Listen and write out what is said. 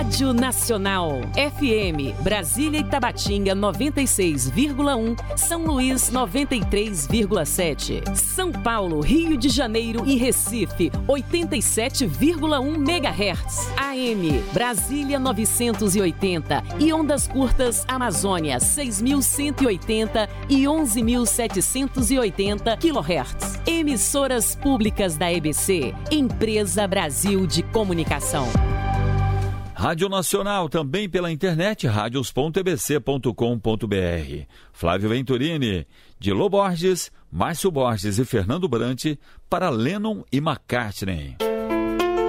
Rádio Nacional. FM, Brasília e Tabatinga 96,1, São Luís 93,7. São Paulo, Rio de Janeiro e Recife 87,1 MHz. AM, Brasília 980 e ondas curtas Amazônia 6.180 e 11.780 kHz. Emissoras públicas da EBC, Empresa Brasil de Comunicação. Rádio Nacional, também pela internet, radios.ebc.com.br. Flávio Venturini, Dilô Borges, Márcio Borges e Fernando Brant para Lennon e McCartney.